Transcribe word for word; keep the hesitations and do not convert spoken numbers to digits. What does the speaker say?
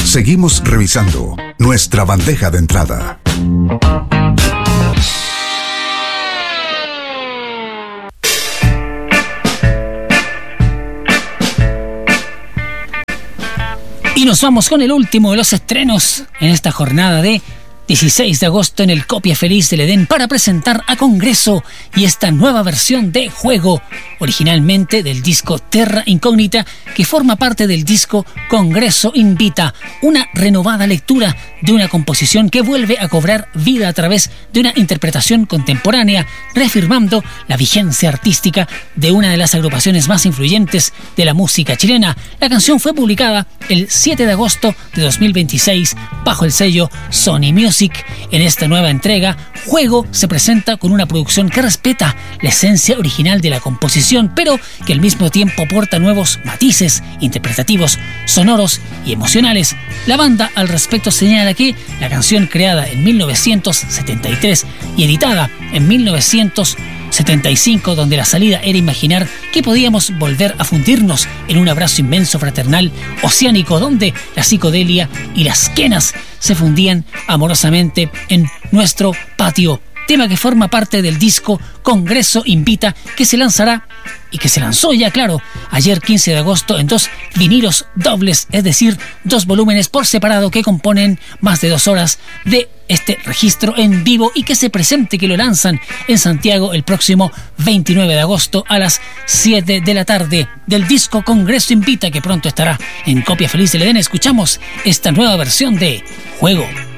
Seguimos revisando nuestra bandeja de entrada. Y nos vamos con el último de los estrenos en esta jornada de dieciséis de agosto en el Copia Feliz del Edén para presentar a Congreso y esta nueva versión de Juego, originalmente del disco Terra Incógnita, que forma parte del disco Congreso Invita, una renovada lectura de una composición que vuelve a cobrar vida a través de una interpretación contemporánea, reafirmando la vigencia artística de una de las agrupaciones más influyentes de la música chilena. La canción fue publicada el siete de agosto de dos mil veintiséis bajo el sello Sony Music. En esta nueva entrega, Juego se presenta con una producción que respeta la esencia original de la composición, pero que al mismo tiempo aporta nuevos matices interpretativos, sonoros y emocionales. La banda al respecto señala que la canción, creada en mil novecientos setenta y tres y editada en mil novecientos setenta y cinco, donde la salida era imaginar que podíamos volver a fundirnos en un abrazo inmenso fraternal oceánico, donde la psicodelia y las quenas se fundían amorosamente en nuestro patio. Tema que forma parte del disco Congreso Invita, que se lanzará y que se lanzó ya, claro, ayer quince de agosto en dos vinilos dobles, es decir, dos volúmenes por separado que componen más de dos horas de este registro en vivo, y que se presente que lo lanzan en Santiago el próximo veintinueve de agosto a las siete de la tarde. Del disco Congreso Invita, que pronto estará en Copia Feliz del Edén, escuchamos esta nueva versión de Juego.